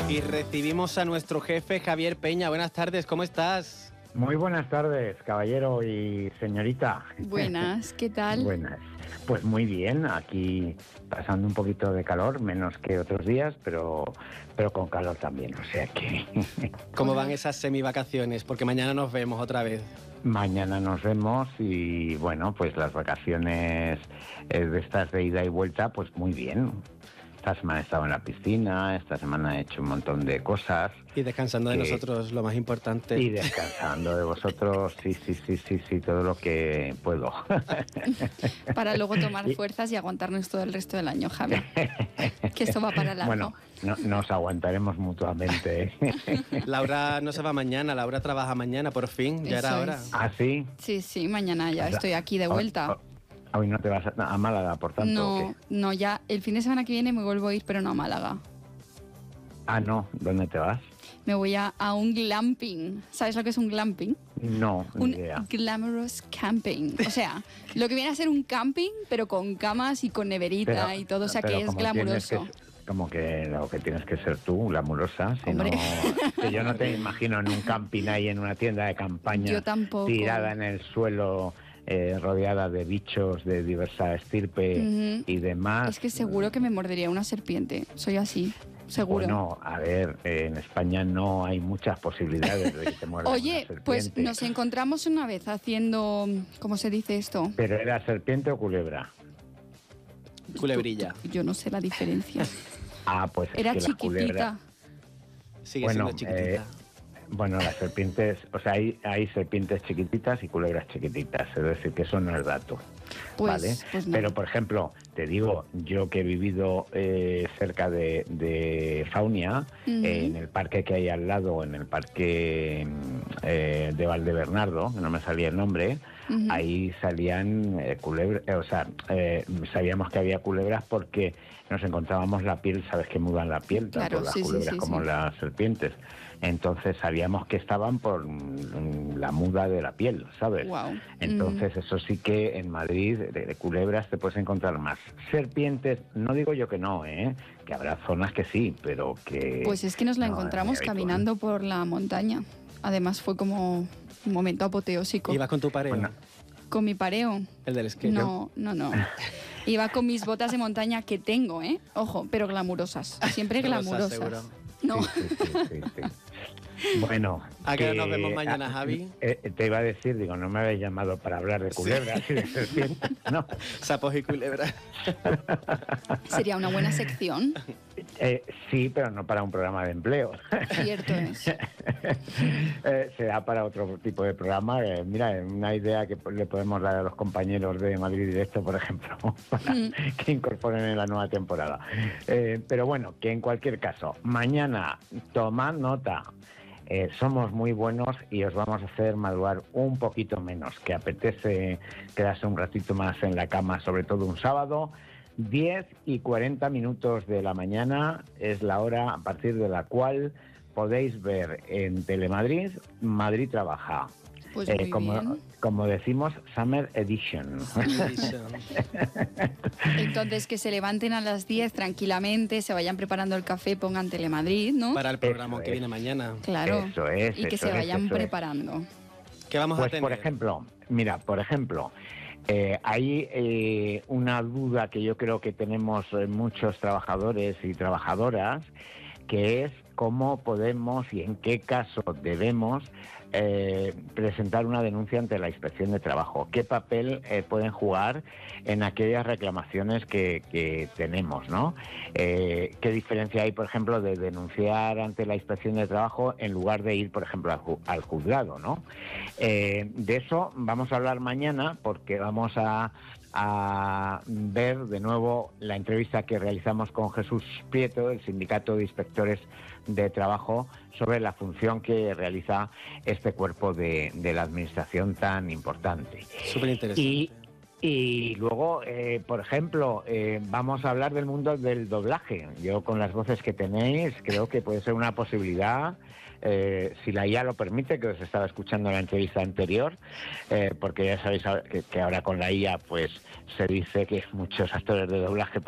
Y recibimos a nuestro jefe Javier Peña. Buenas tardes, ¿cómo estás? Muy buenas tardes, caballero y señorita. Buenas, ¿qué tal? Buenas. Pues muy bien, aquí pasando un poquito de calor, menos que otros días, pero con calor también, o sea que... ¿Cómo van esas semivacaciones? Porque mañana nos vemos otra vez. Mañana nos vemos y bueno, pues las vacaciones de estas de ida y vuelta, pues muy bien. Esta semana he estado en la piscina, esta semana he hecho un montón de cosas. Y descansando de nosotros, lo más importante. Y descansando de vosotros, sí, todo lo que puedo. Para luego tomar fuerzas y aguantarnos todo el resto del año, Javi. Que esto va para largo. Bueno, nos aguantaremos mutuamente. Laura no se va mañana, Laura trabaja mañana, por fin, ya era hora. ¿Ah, sí? Sí, mañana ya estoy aquí de vuelta. Hoy no te vas a Málaga, por tanto. No, ya el fin de semana que viene me vuelvo a ir, pero no a Málaga. Ah, no, ¿dónde te vas? Me voy a un glamping. ¿Sabes lo que es un glamping? No, ni idea. Un glamorous camping. O sea, lo que viene a ser un camping, pero con camas y con neverita y todo, o sea que es glamuroso. Como que lo que tienes que ser tú, glamurosa, Hombre. Que yo no te imagino en un camping ahí en una tienda de campaña. Yo tampoco. Tirada en el suelo, rodeada de bichos de diversa estirpe y demás. Es que seguro que me mordería una serpiente, soy así. Seguro. Bueno, a ver, en España no hay muchas posibilidades de que te muerda una serpiente. Pues nos encontramos una vez haciendo, ¿cómo se dice esto? ¿Pero era serpiente o culebra? Culebrilla. Yo no sé la diferencia. Pues era es que chiquitita. Sigue siendo chiquitita. Bueno, las serpientes, o sea, hay serpientes chiquititas y culebras chiquititas, es decir, que eso no es dato, ¿vale? Pues no. Pero, por ejemplo, te digo, yo que he vivido cerca de Faunia, en el parque que hay al lado, en el parque de Valdebernardo, que no me salía el nombre, ahí salían culebras, sabíamos que había culebras porque nos encontrábamos la piel, sabes que mudan la piel, tanto las culebras como las serpientes. Entonces sabíamos que estaban por la muda de la piel, ¿sabes? Wow. Entonces eso sí que en Madrid de culebras te puedes encontrar más. Serpientes, no digo yo que no, que habrá zonas que sí, pero que... Pues es que nos la encontramos caminando por la montaña. Además fue como un momento apoteósico. ¿Ibas con tu pareo? Bueno, ¿con mi pareo? ¿El del skate? No. Iba con mis botas de montaña que tengo, ojo, pero glamurosas. Siempre glamurosas. Seguro. No. Sí. Bueno, ¿a qué hora nos vemos mañana, Javi? Te iba a decir, digo, no me habéis llamado para hablar de culebras y de serpientes, ¿no? Sapos y culebras. Sería una buena sección. Sí, pero no para un programa de empleo. Cierto es. Será para otro tipo de programa. Mira, una idea que le podemos dar a los compañeros de Madrid Directo, por ejemplo, para que incorporen en la nueva temporada. Pero bueno, que en cualquier caso, mañana tomad nota. Somos muy buenos y os vamos a hacer madrugar un poquito menos, que apetece quedarse un ratito más en la cama, sobre todo un sábado. 10:40 de la mañana es la hora a partir de la cual podéis ver en Telemadrid Madrid Trabaja. Pues muy bien. Como decimos, Summer Edition. Entonces, que se levanten a las 10 tranquilamente, se vayan preparando el café, pongan Telemadrid, ¿no? Para el programa que viene mañana. Claro. Eso es. Y que se vayan preparando. ¿Qué vamos a tener? Por ejemplo, hay una duda que yo creo que tenemos muchos trabajadores y trabajadoras, que es cómo podemos y en qué caso debemos presentar una denuncia ante la Inspección de Trabajo. ¿Qué papel pueden jugar en aquellas reclamaciones que tenemos, ¿no? ¿Qué diferencia hay, por ejemplo, de denunciar ante la Inspección de Trabajo en lugar de ir, por ejemplo, al juzgado, ¿no? De eso vamos a hablar mañana, porque vamos a ver de nuevo la entrevista que realizamos con Jesús Prieto, del Sindicato de Inspectores de Trabajo, sobre la función que realiza este cuerpo de la administración tan importante. Súper interesante. Y luego, por ejemplo, vamos a hablar del mundo del doblaje. Yo, con las voces que tenéis, creo que puede ser una posibilidad, si la IA lo permite, que os estaba escuchando en la entrevista anterior, porque ya sabéis que ahora con la IA pues se dice que muchos actores de doblaje